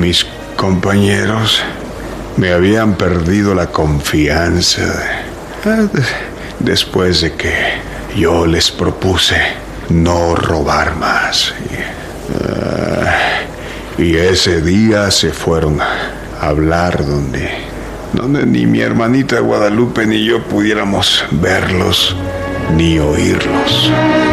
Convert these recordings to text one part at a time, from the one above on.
Mis compañeros me habían perdido la confianza después de que yo les propuse no robar más. Y ese día se fueron a hablar donde ni mi hermanita Guadalupe ni yo pudiéramos verlos ni oírlos.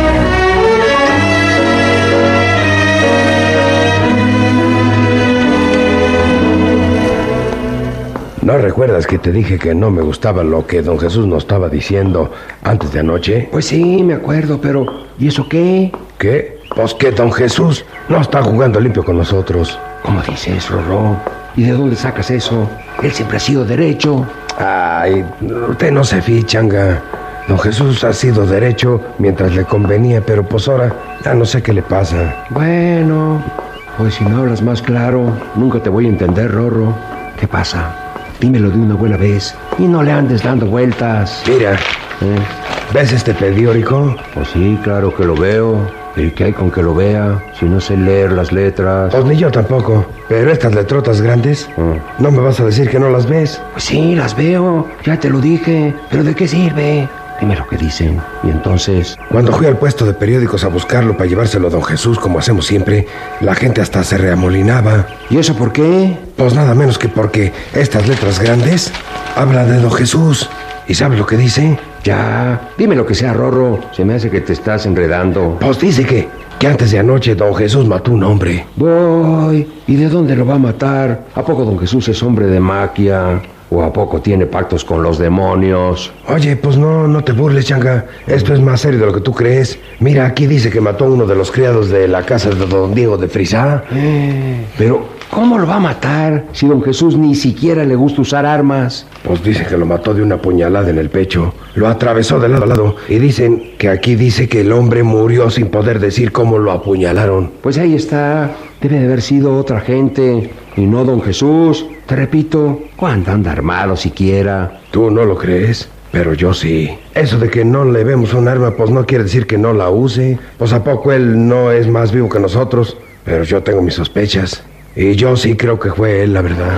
¿No recuerdas que te dije que no me gustaba lo que don Jesús nos estaba diciendo antes de anoche? Pues sí, me acuerdo, pero ¿y eso qué? ¿Qué? Pues que don Jesús no está jugando limpio con nosotros. ¿Cómo dices, Rorró? ¿Y de dónde sacas eso? Él siempre ha sido derecho. Ay, usted no se fíe, changa. Don Jesús ha sido derecho mientras le convenía, pero pues ahora ya no sé qué le pasa. Bueno, pues si no hablas más claro, nunca te voy a entender, Rorro. ¿Qué pasa? Dímelo de una buena vez y no le andes dando vueltas. Mira, ¿ves este periódico? Pues sí, claro que lo veo. ¿Y qué hay con que lo vea? Si no sé leer las letras. Pues ni yo tampoco. Pero estas letrotas grandes, ¿no me vas a decir que no las ves? Pues sí, las veo. Ya te lo dije. ¿Pero de qué sirve? Dime lo que dicen. Y entonces... Cuando fui al puesto de periódicos a buscarlo para llevárselo a don Jesús, como hacemos siempre, la gente hasta se reamolinaba. ¿Y eso por qué? Pues nada menos que porque estas letras grandes hablan de don Jesús. ¿Y sabes lo que dice? Ya, dime lo que sea, Rorro. Se me hace que te estás enredando. Pues dice que antes de anoche don Jesús mató un hombre. Voy. ¿Y de dónde lo va a matar? ¿A poco don Jesús es hombre de maquia? ¿O a poco tiene pactos con los demonios? Oye, pues no te burles, changa. Esto es más serio de lo que tú crees. Mira, aquí dice que mató a uno de los criados de la casa de don Diego de Frisá. Pero, ¿cómo lo va a matar si don Jesús ni siquiera le gusta usar armas? Pues dice que lo mató de una puñalada en el pecho. Lo atravesó de lado a lado. Y dicen que aquí dice que el hombre murió sin poder decir cómo lo apuñalaron. Pues ahí está. Debe de haber sido otra gente y no don Jesús. Te repito, ¿cuándo anda armado siquiera? Tú no lo crees, pero yo sí. Eso de que no le vemos un arma, pues no quiere decir que no la use. Pues a poco él no es más vivo que nosotros. Pero yo tengo mis sospechas. Y yo sí creo que fue él, la verdad.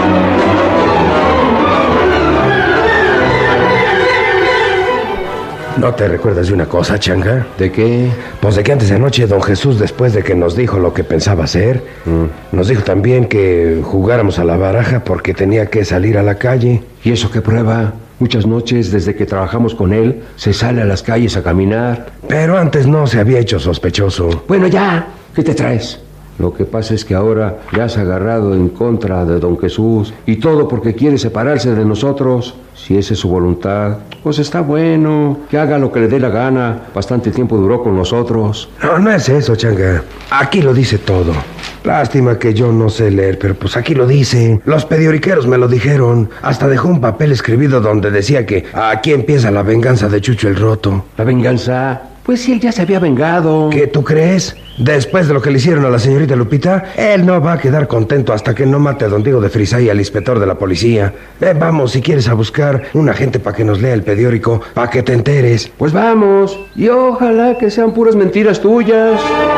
¿No te recuerdas de una cosa, changa? ¿De qué? Pues de que antes de anoche don Jesús, después de que nos dijo lo que pensaba hacer, nos dijo también que jugáramos a la baraja porque tenía que salir a la calle. ¿Y eso qué prueba? Muchas noches, desde que trabajamos con él, se sale a las calles a caminar. Pero antes no se había hecho sospechoso. Bueno, ya. ¿Qué te traes? Lo que pasa es que ahora ya se ha agarrado en contra de don Jesús y todo porque quiere separarse de nosotros. Si esa es su voluntad, pues está bueno, que haga lo que le dé la gana. Bastante tiempo duró con nosotros. No es eso, changa. Aquí lo dice todo. Lástima que yo no sé leer, pero pues aquí lo dice. Los periodiqueros me lo dijeron. Hasta dejó un papel escribido donde decía que aquí empieza la venganza de Chucho el Roto. ¿La venganza? Pues si él ya se había vengado. ¿Qué tú crees? Después de lo que le hicieron a la señorita Lupita, él no va a quedar contento hasta que no mate a don Diego de Frisá y al inspector de la policía. Vamos, si quieres, a buscar un agente para que nos lea el periódico, para que te enteres. Pues vamos, y ojalá que sean puras mentiras tuyas.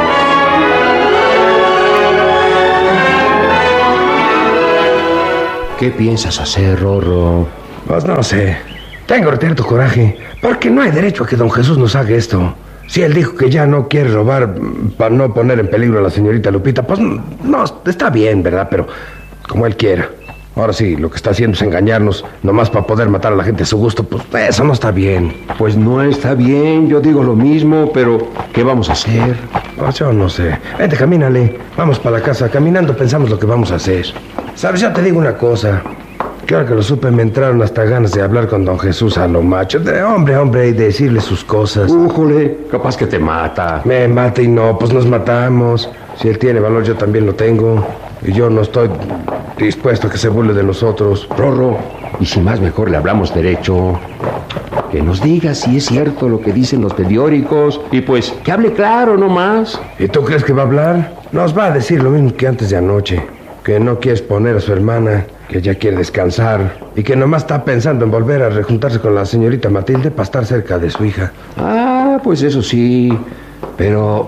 ¿Qué piensas hacer, Rorro? Pues no sé. Tengo que tener tu coraje, porque no hay derecho a que don Jesús nos haga esto. Si él dijo que ya no quiere robar para no poner en peligro a la señorita Lupita, pues no, está bien, ¿verdad? Pero como él quiera. Ahora sí, lo que está haciendo es engañarnos, nomás para poder matar a la gente a su gusto, pues eso no está bien. Pues no está bien, yo digo lo mismo, pero ¿qué vamos a hacer? Pues yo no sé. Vente, camínale. Vamos para la casa. Caminando pensamos lo que vamos a hacer. ¿Sabes? Yo te digo una cosa. Que ahora que lo supe me entraron hasta ganas de hablar con don Jesús a lo macho. De hombre, y decirle sus cosas. Újole, capaz que te mata. Me mata y no, pues nos matamos. Si él tiene valor, yo también lo tengo. Y yo no estoy dispuesto a que se burle de nosotros. Rorro, y si más mejor le hablamos derecho. Que nos diga si es cierto lo que dicen los periódicos. Y pues, que hable claro nomás. ¿Y tú crees que va a hablar? Nos va a decir lo mismo que antes de anoche. Que no quiere exponer a su hermana, que ella quiere descansar y que nomás está pensando en volver a rejuntarse con la señorita Matilde para estar cerca de su hija. Ah, pues eso sí, pero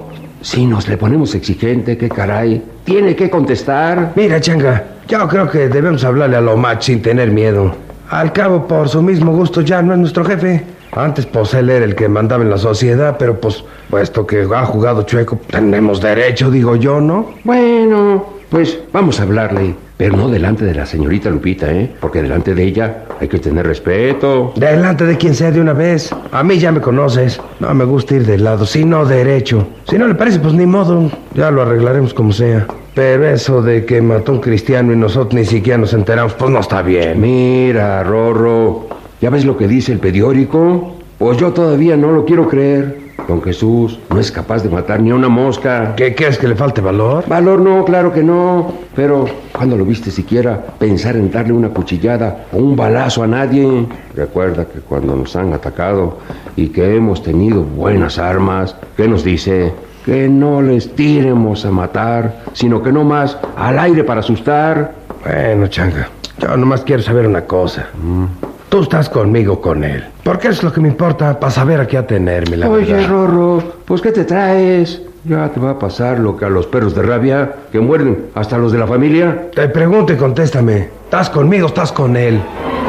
Si nos le ponemos exigente, qué caray. Tiene que contestar. Mira, Changa, yo creo que debemos hablarle a Lomach sin tener miedo. Al cabo, por su mismo gusto, ya no es nuestro jefe. Antes, pues, él era el que mandaba en la sociedad, pero, pues, puesto que ha jugado chueco, tenemos derecho, digo yo, ¿no? Bueno, pues vamos a hablarle. Pero no delante de la señorita Lupita, ¿eh? Porque delante de ella hay que tener respeto. Delante de quien sea de una vez. A mí ya me conoces. No me gusta ir de lado, sino derecho. Si no le parece, pues ni modo. Ya lo arreglaremos como sea. Pero eso de que mató un cristiano y nosotros ni siquiera nos enteramos, pues no está bien. Mira, Rorro, ¿ya ves lo que dice el periódico? Pues yo todavía no lo quiero creer. Don Jesús no es capaz de matar ni a una mosca. ¿Qué es que le falte valor? Valor no, claro que no. Pero, ¿cuándo lo viste siquiera pensar en darle una cuchillada o un balazo a nadie? Recuerda que cuando nos han atacado y que hemos tenido buenas armas, ¿qué nos dice? Que no les tiremos a matar, sino que no más al aire para asustar. Bueno, Changa, yo nomás quiero saber una cosa. Tú estás conmigo con él. Porque es lo que me importa para saber a qué atenerme, la Oye, verdad. Rorro, pues ¿qué te traes? Ya te va a pasar lo que a los perros de rabia, que muerden hasta los de la familia. Te pregunto y contéstame. ¿Estás conmigo o estás con él?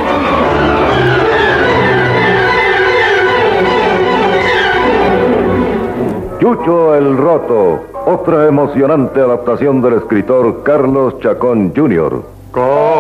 Chucho el Roto, otra emocionante adaptación del escritor Carlos Chacón Jr.